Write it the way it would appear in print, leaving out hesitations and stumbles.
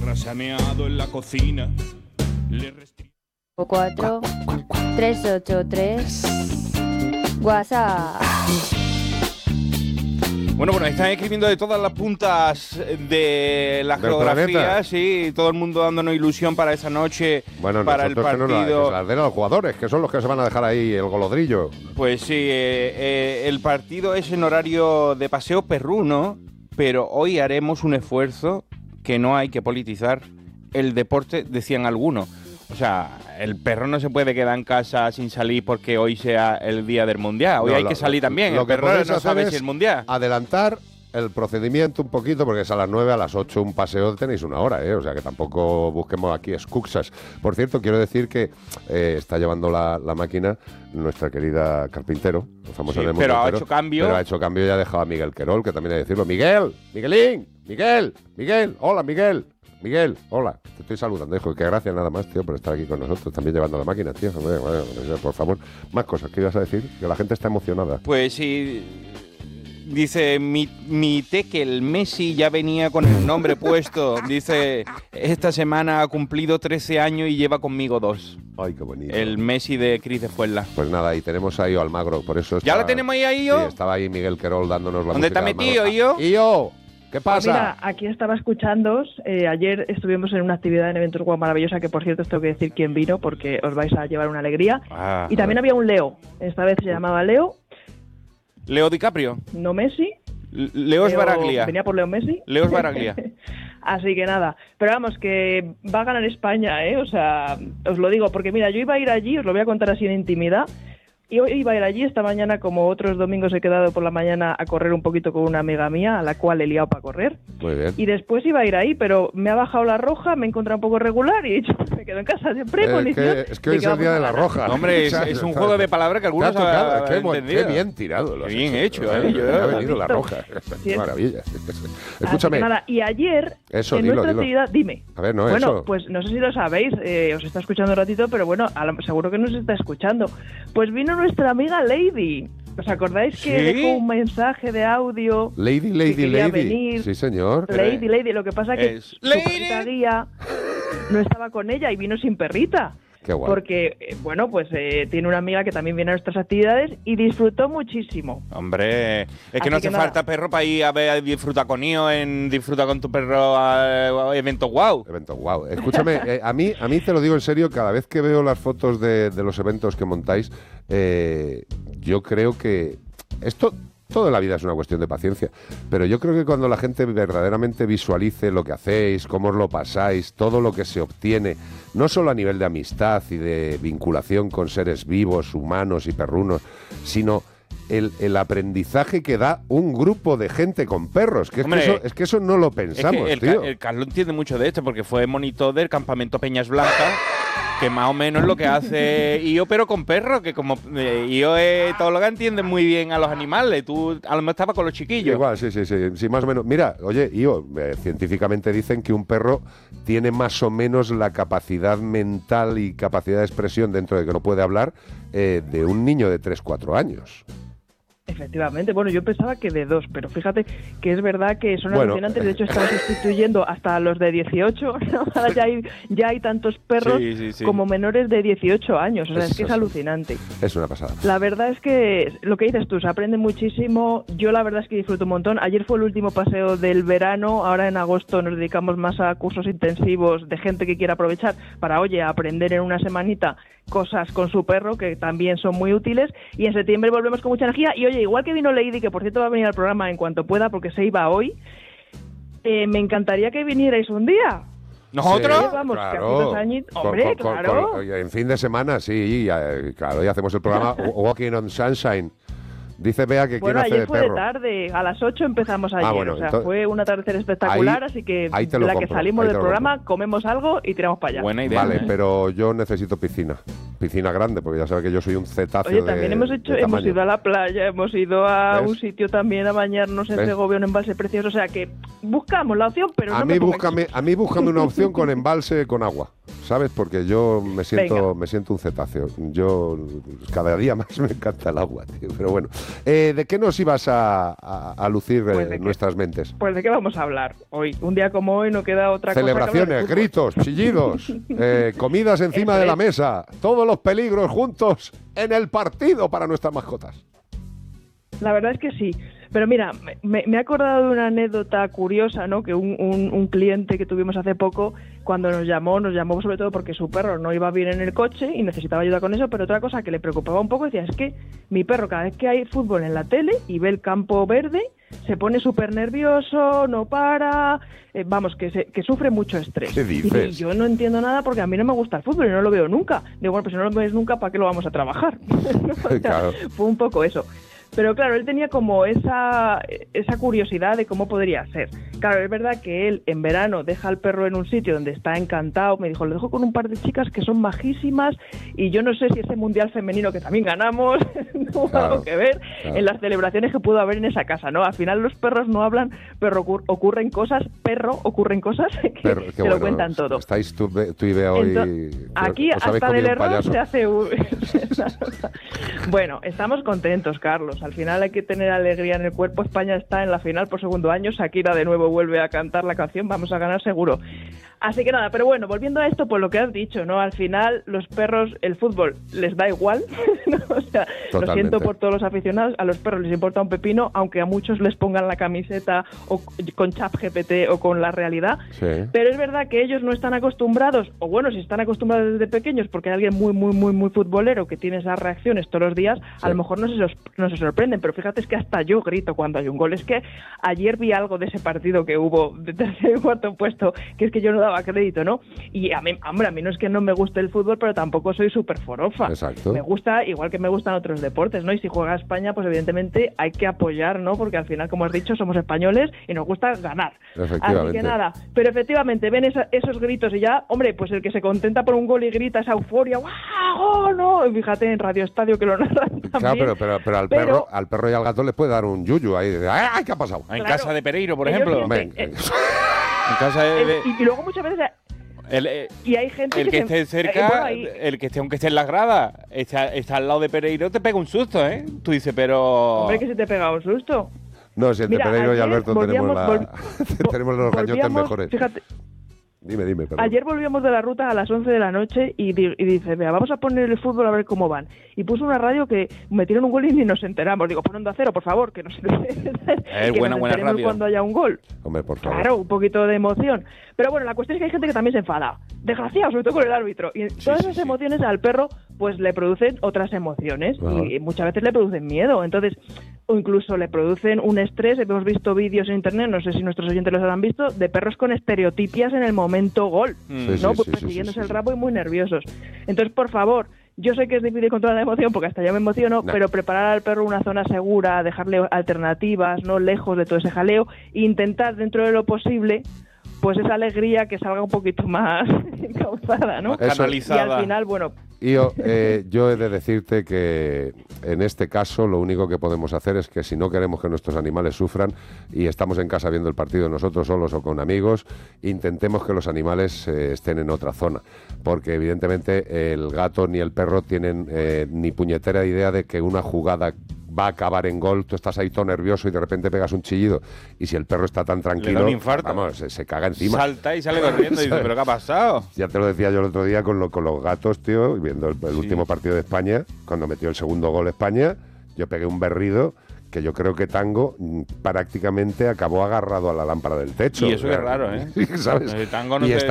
perra se ha meado en la cocina. 4 383 WhatsApp. Bueno, están escribiendo de todas las puntas de la geografía, sí, todo el mundo dándonos ilusión para esa noche, para el partido. Que se las den a los jugadores, que son los que se van a dejar ahí el golodrillo. Pues sí, el partido es en horario de paseo perruno, pero hoy haremos un esfuerzo que no hay que politizar el deporte, decían algunos. O sea, el perro no se puede quedar en casa sin salir porque hoy sea el día del Mundial. Hoy hay que salir también. Lo el que perro no sabe es si es el Mundial. Adelantar el procedimiento un poquito, porque es a las 9, a las 8 un paseo tenéis una hora, o sea que tampoco busquemos aquí excursas. Por cierto, quiero decir que está llevando la máquina nuestra querida Carpintero, famosa en el mundo pero entero, ha hecho cambio. Pero ha hecho cambio y ha dejado a Miguel Querol, que también hay que decirlo. Miguel, hola Miguel, hola, te estoy saludando, hijo, que gracias nada más, tío, por estar aquí con nosotros, también llevando la máquina, tío. Bueno, por favor, más cosas, ¿qué ibas a decir? Que la gente está emocionada. Pues sí, dice mi Tekel Messi ya venía con el nombre puesto, dice, esta semana ha cumplido 13 años y lleva conmigo 2. Ay, qué bonito. El Messi de Cris de Fuenla. Pues nada, y tenemos ahí a Almagro, por eso ¿Ya la tenemos ahí, yo? Sí, estaba ahí Miguel Querol dándonos la ¿Dónde música. está metido, yo? ¿Y yo? ¿Qué pasa? Mira, aquí estaba escuchándoos. Ayer estuvimos en una actividad en Eventos Guau maravillosa, que por cierto os tengo que decir quién vino, porque os vais a llevar una alegría. Y también había un Leo. Esta vez se llamaba Leo. Leo DiCaprio. No Messi. Leo Sbaraglia. Venía por Leo Messi. Leo Sbaraglia. Así que nada. Pero vamos, que va a ganar España, ¿eh? O sea, os lo digo, porque mira, yo iba a ir allí, os lo voy a contar así en intimidad. Y hoy iba a ir allí esta mañana, como otros domingos he quedado por la mañana a correr un poquito con una amiga mía, a la cual he liado para correr. Muy bien. Y después iba a ir ahí, pero me ha bajado la roja, me he encontrado un poco regular y he dicho, me quedo en casa de premonición. Es que hoy es el día de la roja. Hombre, es un juego de palabras que algunos han entendido. Qué bien tirado. Qué bien hecho, Me ha venido la roja. Sí, Qué maravilla. Escúchame. Nada, y ayer, eso, en nuestra actividad, dime. A ver, no, bueno, eso. Pues no sé si lo sabéis, os está escuchando un ratito, pero bueno, seguro que nos está escuchando. Pues vino nuestra amiga Lady. ¿Os acordáis que dejó un mensaje de audio? Lady. Venir? Sí, señor. Lady. Lo que pasa es que su perrita guía no estaba con ella y vino sin perrita. Qué guay. Porque, bueno, pues tiene una amiga que también viene a nuestras actividades y disfrutó muchísimo. Hombre, es que Así no hace falta perro para ir a ver a disfrutar con ellos, disfruta con tu perro a eventos guau. Eventos guau. Escúchame, a mí te lo digo en serio, cada vez que veo las fotos de los eventos que montáis, yo creo que esto... Toda la vida es una cuestión de paciencia, pero yo creo que cuando la gente verdaderamente visualice lo que hacéis, cómo os lo pasáis, todo lo que se obtiene, no solo a nivel de amistad y de vinculación con seres vivos, humanos y perrunos, sino el aprendizaje que da un grupo de gente con perros, que es que eso no lo pensamos, tío. El Carlos entiende mucho de esto porque fue monitor del campamento Peñas Blancas, que más o menos es lo que hace Io, pero con perros, que como Io es todo lo que entiende muy bien a los animales. Tú a lo mejor estabas con los chiquillos. Igual, sí, más o menos. Mira, oye, Io, científicamente dicen que un perro tiene más o menos la capacidad mental y capacidad de expresión, dentro de que no puede hablar, de un niño de 3-4 años. Efectivamente, bueno, yo pensaba que de 2, pero fíjate que es verdad que son alucinantes, de hecho están sustituyendo hasta los de 18, ¿no? Ahora ya hay tantos perros como menores de 18 años, o sea, es que es alucinante. Es una pasada. La verdad es que lo que dices tú, se aprende muchísimo, yo la verdad es que disfruto un montón. Ayer fue el último paseo del verano, ahora en agosto nos dedicamos más a cursos intensivos de gente que quiera aprovechar para, oye, aprender en una semanita cosas con su perro, que también son muy útiles, y en septiembre volvemos con mucha energía. Y oye, igual que vino Lady, que por cierto va a venir al programa en cuanto pueda porque se iba hoy, me encantaría que vinierais un día. ¿Nosotros? Sí, vamos, claro. que hace 2 años. Hombre, claro. En fin de semana, sí, claro, y hacemos el programa Walking on Sunshine. Dice Bea que quiere hacer de perro. Bueno, ayer fue de tarde, a las 8 empezamos ayer, bueno, o sea, fue un atardecer espectacular, así que la que salimos del programa, comemos algo y tiramos para allá. Buena idea. Vale, pero yo necesito piscina grande, porque ya sabes que yo soy un cetáceo. Oye, también hemos ido a la playa, hemos ido a un sitio también a bañarnos en Segovia, un embalse precioso, o sea que buscamos la opción, pero a mí búscame una opción con embalse con agua. ¿sabes? Porque yo me siento un cetáceo. Yo cada día más me encanta el agua, tío. Pero bueno, ¿de qué nos ibas a lucir Pues nuestras mentes? Pues ¿de qué vamos a hablar hoy? Un día como hoy no queda otra Celebraciones, cosa que gritos, chillidos, comidas encima de la mesa, todos los peligros juntos en el partido para nuestras mascotas. La verdad es que sí. Pero mira, me he acordado de una anécdota curiosa, ¿no? Que un cliente que tuvimos hace poco, cuando nos llamó sobre todo porque su perro no iba bien en el coche y necesitaba ayuda con eso, pero otra cosa que le preocupaba un poco, decía, es que mi perro cada vez que hay fútbol en la tele y ve el campo verde, se pone súper nervioso, no para, vamos, que sufre mucho estrés. ¿Qué dices? Y yo no entiendo nada porque a mí no me gusta el fútbol y no lo veo nunca. Digo, bueno, pues si no lo ves nunca, ¿para qué lo vamos a trabajar? O sea, Claro. fue un poco eso. Pero claro, él tenía como esa curiosidad de cómo podría ser. Claro, es verdad que él en verano deja al perro en un sitio donde está encantado. Me dijo, lo dejo con un par de chicas que son majísimas y yo no sé si ese mundial femenino que también ganamos tuvo algo que ver en las celebraciones que pudo haber en esa casa, ¿no? Al final los perros no hablan, pero ocurren cosas que se lo cuentan todo. Estáis tú y Bea hoy... Entonces, aquí hasta del error se hace... Bueno, estamos contentos, Carlos. Al final hay que tener alegría en el cuerpo. España está en la final por segundo año. Shakira de nuevo vuelve a cantar la canción. Vamos a ganar seguro. Así que nada, pero bueno, volviendo a esto, pues lo que has dicho, ¿no? Al final los perros, el fútbol les da igual, ¿no? O sea, Totalmente. Lo siento por todos los aficionados, a los perros les importa un pepino, aunque a muchos les pongan la camiseta o con ChatGPT o con la realidad. Sí. Pero es verdad que ellos no están acostumbrados, o bueno, si están acostumbrados desde pequeños, porque hay alguien muy futbolero que tiene esas reacciones todos los días, a lo mejor no se sorprenden, pero fíjate, es que hasta yo grito cuando hay un gol. Es que ayer vi algo de ese partido que hubo de tercer y cuarto puesto, que es que yo no daba crédito, ¿no? Y a mí no es que no me guste el fútbol, pero tampoco soy súper forofa. Exacto. Me gusta, igual que me gustan otros deportes, ¿no? Y si juega España, pues evidentemente hay que apoyar, ¿no? Porque al final, como has dicho, somos españoles y nos gusta ganar. Así que nada, pero efectivamente ven esos gritos y ya, hombre, pues el que se contenta por un gol y grita esa euforia, ¡guau! ¡No! Y fíjate en Radio Estadio que lo narran también. Claro, pero al perro y al gato les puede dar un yuyu ahí de, ¡ay, qué ha pasado! En Claro. casa de Pereiro, por Ellos ejemplo. siempre, En casa de... y luego muchas veces... y hay gente el que esté cerca, bueno, el que esté, aunque esté en la grada, está al lado de Pereiro, te pega un susto, ¿eh? Tú dices, pero... Hombre, que se te pega un susto. No, si entre Mira, Pereiro y ayer Alberto tenemos los gañotes volvíamos, mejores. Fíjate, Dime, perdón. ayer volvíamos de la ruta a las 11 de la noche y dice, vea, vamos a poner el fútbol a ver cómo van. Y puso una radio que metieron un gol y ni nos enteramos. Digo, pon Onda Cero, por favor, que nos buena enteremos radio. cuando haya un gol. Hombre, por favor. Claro, un poquito de emoción. Pero bueno, la cuestión es que hay gente que también se enfada. Desgraciado, sobre todo con el árbitro. Y todas esas emociones al perro, pues le producen otras emociones. Ajá. Y muchas veces le producen miedo. Entonces, o incluso le producen un estrés. Hemos visto vídeos en internet, no sé si nuestros oyentes los habrán visto, de perros con estereotipias en el momento gol. ¿no? Pues persiguiéndose el rabo y muy nerviosos. Entonces, por favor, yo sé que es difícil controlar la emoción porque hasta yo me emociono, pero preparar al perro una zona segura, dejarle alternativas, no lejos de todo ese jaleo, e intentar dentro de lo posible pues esa alegría que salga un poquito más encauzada, ¿no? Canalizada. Y al final, bueno... Yo he de decirte que en este caso lo único que podemos hacer es que si no queremos que nuestros animales sufran y estamos en casa viendo el partido nosotros solos o con amigos, intentemos que los animales estén en otra zona, porque evidentemente el gato ni el perro tienen ni puñetera idea de que una jugada va a acabar en gol, tú estás ahí todo nervioso y de repente pegas un chillido, y si el perro está tan tranquilo, le da un infarto. Vamos, se caga encima. Salta y sale corriendo y dice, ¿pero qué ha pasado? Ya te lo decía yo el otro día con los gatos, tío, viendo el último partido de España, cuando metió el segundo gol España, yo pegué un berrido que yo creo que Tango prácticamente acabó agarrado a la lámpara del techo. Y eso es raro, ¿eh? ¿Sabes? El Tango no y te...